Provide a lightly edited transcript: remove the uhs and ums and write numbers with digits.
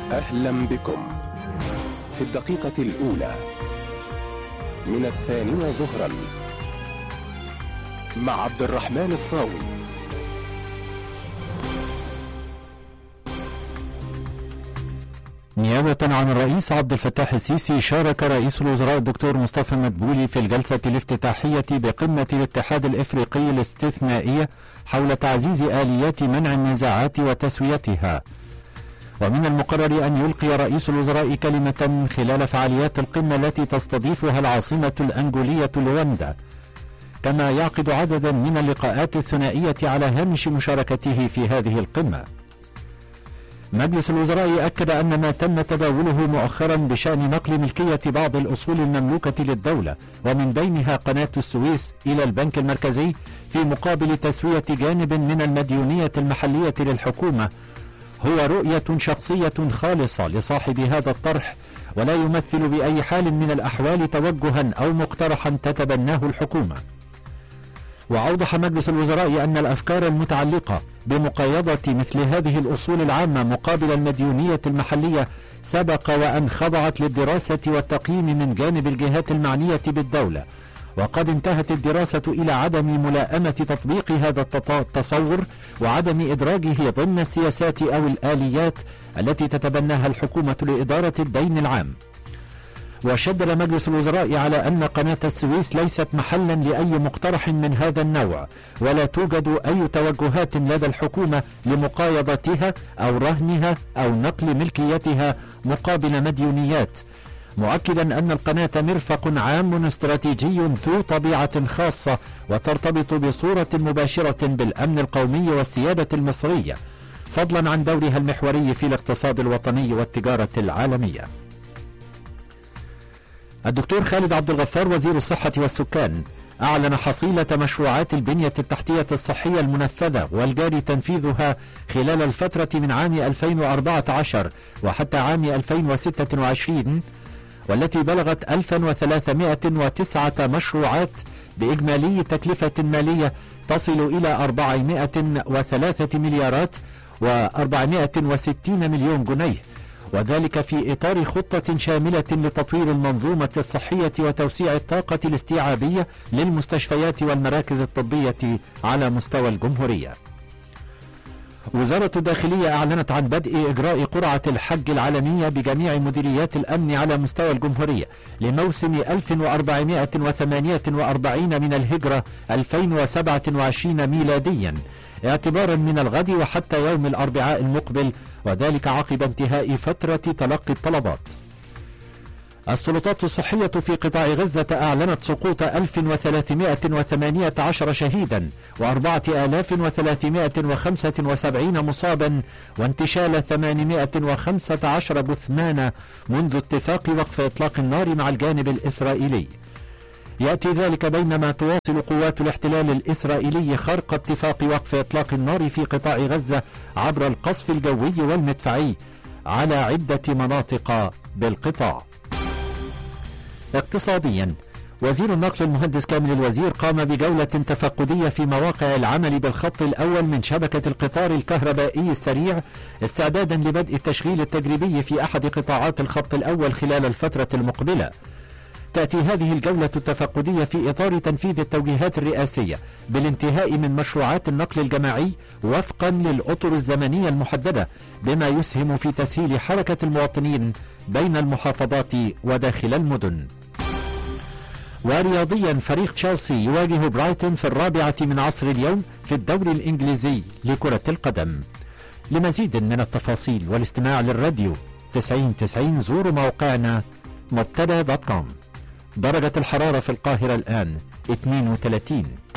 أهلا بكم في الدقيقة الأولى من 2 ظهرا مع عبد الرحمن الصاوي. نيابة عن الرئيس عبد الفتاح السيسي، شارك رئيس الوزراء الدكتور مصطفى مدبولي في الجلسة الافتتاحية بقمة الاتحاد الإفريقي الاستثنائية حول تعزيز آليات منع النزاعات وتسويتها. ومن المقرر أن يلقي رئيس الوزراء كلمة خلال فعاليات القمة التي تستضيفها العاصمة الأنجولية لواندا، كما يعقد عددا من اللقاءات الثنائية على هامش مشاركته في هذه القمة. مجلس الوزراء أكد أن ما تم تداوله مؤخرا بشأن نقل ملكية بعض الأصول المملوكة للدولة ومن بينها قناة السويس إلى البنك المركزي في مقابل تسوية جانب من المديونية المحلية للحكومة هو رؤية شخصية خالصة لصاحب هذا الطرح، ولا يمثل بأي حال من الأحوال توجها أو مقترحا تتبناه الحكومة. وأوضح مجلس الوزراء أن الأفكار المتعلقة بمقايضة مثل هذه الأصول العامة مقابل المديونية المحلية سبق وأن خضعت للدراسة والتقييم من جانب الجهات المعنية بالدولة، وقد انتهت الدراسة إلى عدم ملائمة تطبيق هذا التصور وعدم إدراجه ضمن السياسات أو الآليات التي تتبناها الحكومة لإدارة الدين العام. وشدد مجلس الوزراء على أن قناة السويس ليست محلا لأي مقترح من هذا النوع، ولا توجد أي توجهات لدى الحكومة لمقايضتها أو رهنها أو نقل ملكيتها مقابل مديونيات، مؤكدا أن القناة مرفق عام استراتيجي ذو طبيعة خاصة وترتبط بصورة مباشرة بالأمن القومي والسيادة المصرية، فضلا عن دورها المحوري في الاقتصاد الوطني والتجارة العالمية. الدكتور خالد عبد الغفار وزير الصحة والسكان أعلن حصيلة مشروعات البنية التحتية الصحية المنفذة والجاري تنفيذها خلال الفترة من عام 2014 وحتى عام 2026، والتي بلغت 1309 مشروعات بإجمالي تكلفة مالية تصل إلى 403 مليارات و460 مليون جنيه، وذلك في إطار خطة شاملة لتطوير المنظومة الصحية وتوسيع الطاقة الاستيعابية للمستشفيات والمراكز الطبية على مستوى الجمهورية. وزارة الداخلية أعلنت عن بدء إجراء قرعة الحج العالمية بجميع مديريات الأمن على مستوى الجمهورية لموسم 1448 من الهجرة 2027 ميلاديا، اعتبارا من الغد وحتى يوم الأربعاء المقبل، وذلك عقب انتهاء فترة تلقي الطلبات. السلطات الصحية في قطاع غزة أعلنت سقوط 1318 شهيدا و4375 مصابا وانتشال 815 جثمانا منذ اتفاق وقف إطلاق النار مع الجانب الإسرائيلي. يأتي ذلك بينما تواصل قوات الاحتلال الإسرائيلي خرق اتفاق وقف إطلاق النار في قطاع غزة عبر القصف الجوي والمدفعي على عدة مناطق بالقطاع. اقتصاديا، وزير النقل المهندس كامل الوزير قام بجولة تفقدية في مواقع العمل بالخط الأول من شبكة القطار الكهربائي السريع استعدادا لبدء التشغيل التجريبي في أحد قطاعات الخط الأول خلال الفترة المقبلة. تأتي هذه الجولة التفقدية في إطار تنفيذ التوجيهات الرئاسية بالانتهاء من مشروعات النقل الجماعي وفقا للأطر الزمنية المحددة، بما يسهم في تسهيل حركة المواطنين بين المحافظات وداخل المدن. ورياضيا، فريق تشيلسي يواجه برايتون في 4:00 اليوم في الدوري الإنجليزي لكرة القدم. لمزيد من التفاصيل والاستماع للراديو 9090 زوروا موقعنا مبتدا.com. درجة الحرارة في القاهرة الآن 32.